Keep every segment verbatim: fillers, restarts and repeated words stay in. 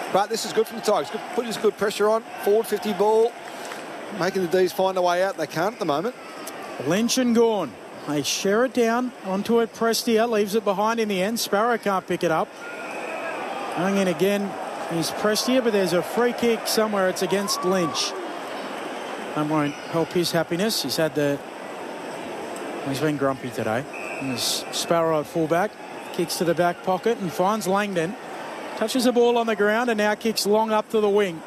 But this is good from the Tigers. Good, putting some good pressure on. Forward fifty ball. Making the D's find a way out. They can't at the moment. Lynch and Gawn. They share it down onto it. Prestia leaves it behind in the end. Sparrow can't pick it up. Going in again is Prestia, but there's a free kick somewhere. It's against Lynch. That won't help his happiness. He's had the... He's been grumpy today. And there's Sparrow at fullback. Kicks to the back pocket and finds Langdon. Touches the ball on the ground and now kicks long up to the wing.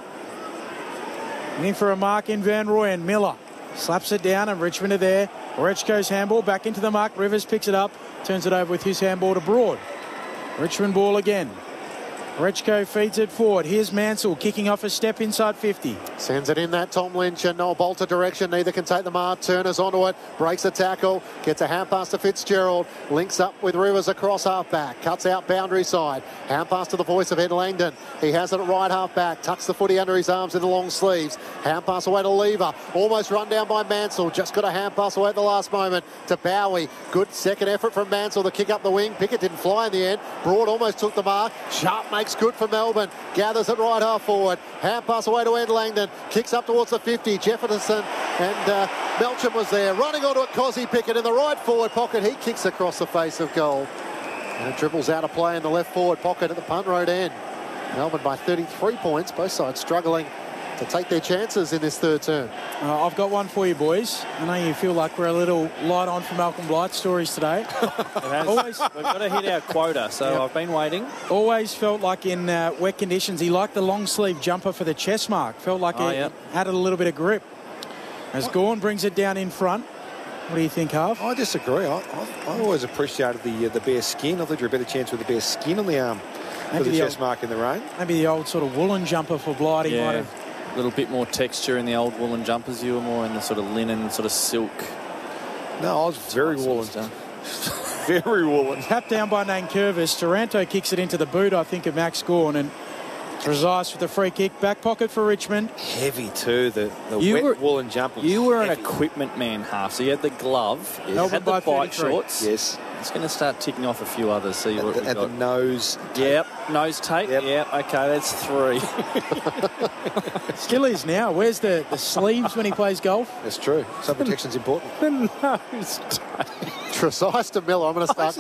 In for a mark in Van Rooyen. Miller slaps it down and Richmond are there. Orechko's handball back into the mark. Rivers picks it up. Turns it over with his handball to Broad. Richmond ball again. Orechko feeds it forward. Here's Mansell kicking off a step inside fifty. Sends it in that Tom Lynch and Noel Bolter direction. Neither can take the mark. Turner's onto it. Breaks a tackle. Gets a hand pass to Fitzgerald. Links up with Rivers across half back. Cuts out boundary side. Hand pass to the voice of Ed Langdon. He has it at right half back. Tucks the footy under his arms in the long sleeves. Hand pass away to Lever. Almost run down by Mansell. Just got a hand pass away at the last moment to Bowie. Good second effort from Mansell to kick up the wing. Pickett didn't fly in the end. Broad almost took the mark. Sharp makes good for Melbourne. Gathers it right half forward. Hand pass away to Ed Langdon. Kicks up towards the fifty. Jefferson and uh, Melcham was there. Running onto it, Cozzy Pickett in the right forward pocket. He kicks across the face of goal. And it dribbles out of play in the left forward pocket at the punt road end. Melbourne by thirty-three points. Both sides struggling to take their chances in this third term. Uh, I've got one for you, boys. I know you feel like we're a little light on for Malcolm Blight stories today. always, we've got to hit our quota, so yep. I've been waiting. Always felt like in uh, wet conditions, he liked the long sleeve jumper for the chest mark. Felt like oh, it yep. added a little bit of grip. As Gawn brings it down in front. What do you think, Harv? I disagree. I, I, I always appreciated the uh, the bare skin. I thought you were a better chance with the bare skin on the arm for the, the chest old, mark in the rain. Maybe the old sort of woolen jumper for Blight. He yeah. might have... A little bit more texture in the old woolen jumpers. You were more in the sort of linen, sort of silk. No, I was very woolen. Very woolen. Tapped down by Nankervis. Taranto kicks it into the boot, I think, of Max Gawn. And Trezise with the free kick. Back pocket for Richmond. Heavy too, the, the you wet were, woolen jumper. You were heavy. An equipment man half, so you had the glove, you Melbourne had the bike shorts. Yes. It's going to start ticking off a few others. See at what the, we've at got. the nose. Yep, nose tape. Yep. Yep, okay, that's three. Still is now. Where's the, the sleeves when he plays golf? That's true. Sun protection's important. The nose tape. Trezise to Miller. I'm going to start